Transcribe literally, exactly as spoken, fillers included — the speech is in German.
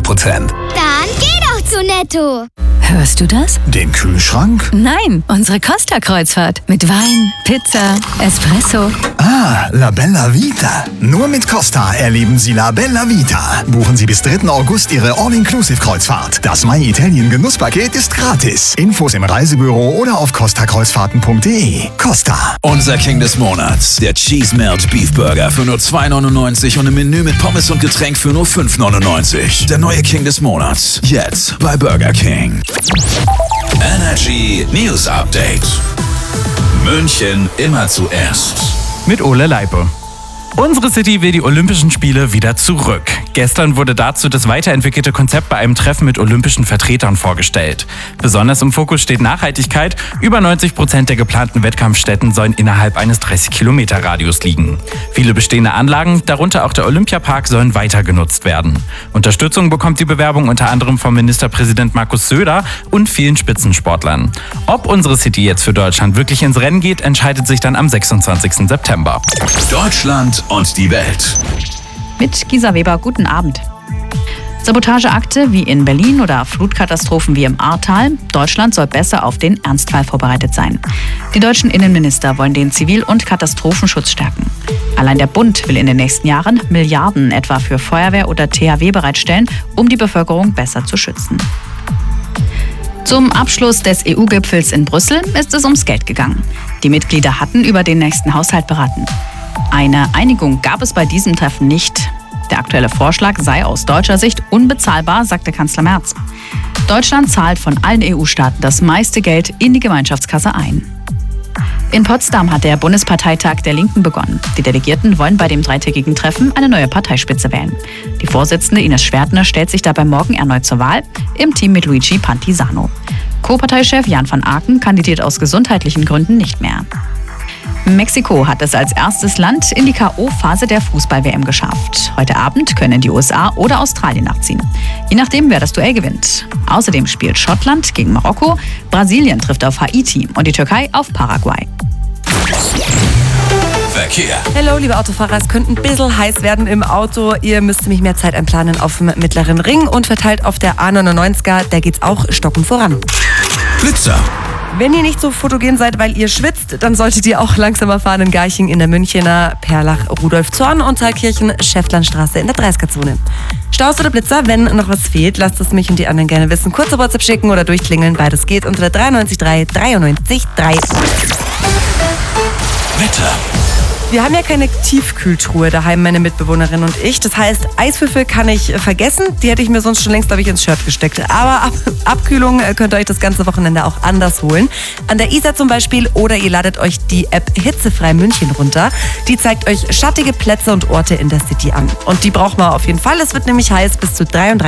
Prozent. Dann geh doch zu Netto. Hörst du das? Den Kühlschrank? Nein, unsere Costa-Kreuzfahrt. Mit Wein, Pizza, Espresso. Ah, La Bella Vita. Nur mit Costa erleben Sie La Bella Vita. Buchen Sie bis dritten August Ihre All-Inclusive-Kreuzfahrt. Das My Italien Genusspaket ist gratis. Infos im Reisebüro oder auf costa kreuzfahrten punkt de. Costa. Unser King des Monats, der Cheese Melt Beef Burger für nur zwei neunundneunzig und im Menü mit Pommes und Getränk für nur fünf neunundneunzig. Der neue King des Monats, jetzt bei Burger King. Energy News Update. München immer zuerst. Mit Ole Leipe. Unsere City will die Olympischen Spiele wieder zurück. Gestern wurde dazu das weiterentwickelte Konzept bei einem Treffen mit olympischen Vertretern vorgestellt. Besonders im Fokus steht Nachhaltigkeit. Über neunzig Prozent der geplanten Wettkampfstätten sollen innerhalb eines dreißig Kilometer Radius liegen. Viele bestehende Anlagen, darunter auch der Olympiapark, sollen weiter genutzt werden. Unterstützung bekommt die Bewerbung unter anderem vom Ministerpräsident Markus Söder und vielen Spitzensportlern. Ob unsere City jetzt für Deutschland wirklich ins Rennen geht, entscheidet sich dann am sechsundzwanzigsten September. Deutschland und die Welt. Mit Gisa Weber, guten Abend. Sabotageakte wie in Berlin oder Flutkatastrophen wie im Ahrtal. Deutschland soll besser auf den Ernstfall vorbereitet sein. Die deutschen Innenminister wollen den Zivil- und Katastrophenschutz stärken. Allein der Bund will in den nächsten Jahren Milliarden etwa für Feuerwehr oder T H W bereitstellen, um die Bevölkerung besser zu schützen. Zum Abschluss des E U-Gipfels in Brüssel ist es ums Geld gegangen. Die Mitglieder hatten über den nächsten Haushalt beraten. Eine Einigung gab es bei diesem Treffen nicht. Der aktuelle Vorschlag sei aus deutscher Sicht unbezahlbar, sagte Kanzler Merz. Deutschland zahlt von allen E U-Staaten das meiste Geld in die Gemeinschaftskasse ein. In Potsdam hat der Bundesparteitag der Linken begonnen. Die Delegierten wollen bei dem dreitägigen Treffen eine neue Parteispitze wählen. Die Vorsitzende Ines Schwertner stellt sich dabei morgen erneut zur Wahl, im Team mit Luigi Pantisano. Co-Parteichef Jan van Aken kandidiert aus gesundheitlichen Gründen nicht mehr. Mexiko hat es als erstes Land in die K O-Phase der Fußball-W M geschafft. Heute Abend können die U S A oder Australien nachziehen. Je nachdem, wer das Duell gewinnt. Außerdem spielt Schottland gegen Marokko, Brasilien trifft auf Haiti und die Türkei auf Paraguay. Verkehr. Hallo, liebe Autofahrer, es könnte ein bisschen heiß werden im Auto. Ihr müsst nämlich mehr Zeit einplanen auf dem Mittleren Ring und verteilt auf der A neunundneunziger. Da geht's auch stockend voran. Blitzer. Wenn ihr nicht so fotogen seid, weil ihr schwitzt, dann solltet ihr auch langsamer fahren in Garching in der Münchener, Perlach, Rudolf-Zorn und Thalkirchen, Schäftlarnstraße in der dreißiger-Zone. Staus oder Blitzer, wenn noch was fehlt, lasst es mich und die anderen gerne wissen. Kurze WhatsApp schicken oder durchklingeln, beides geht unter der drei neun drei drei neun drei. Wetter. Wir haben ja keine Tiefkühltruhe daheim, meine Mitbewohnerin und ich. Das heißt, Eiswürfel kann ich vergessen. Die hätte ich mir sonst schon längst, glaube ich, ins Shirt gesteckt. Aber Ab- Abkühlung könnt ihr euch das ganze Wochenende auch anders holen. An der Isar zum Beispiel, oder ihr ladet euch die App Hitzefrei München runter. Die zeigt euch schattige Plätze und Orte in der City an. Und die braucht man auf jeden Fall. Es wird nämlich heiß bis zu dreiunddreißig